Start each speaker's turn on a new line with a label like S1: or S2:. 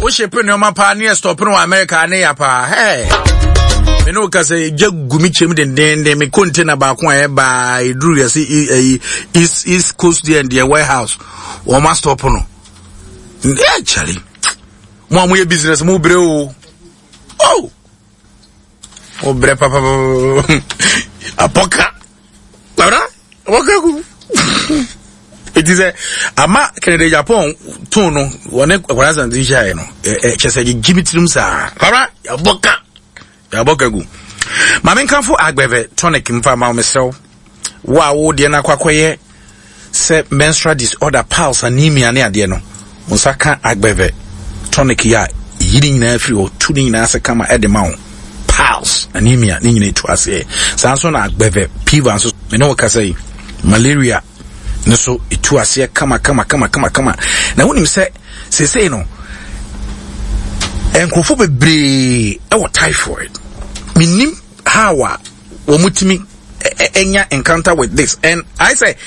S1: wo shepe no ma pa ne stop no America ne ya pa me no ka say jagumi chem den me container ba ko e ba idru ya see East Coast there and their warehouse o ma stop no actually mo amoye business mo bre o bre papa apoka bra apoka it is a ama Canada Japan tone no one kwaraza nzisha no chese gibitirum sa bra apoka gu ma menkanfo agbeve tonic mfa ma mesrew wo de na kwakoye se menstrual disorder pulse anemia ne ade no musaka agbeve tonic ya yiri nyina afri o tuni nyina ase kama edema pulse anemia ni nyina tu ase sanso na agbeve fever so me no kasa yi malaria no so itu ase kama na wonim se no enkofo bebre e wo typhoid minim hawa wo mutimi enya encounter with this and I say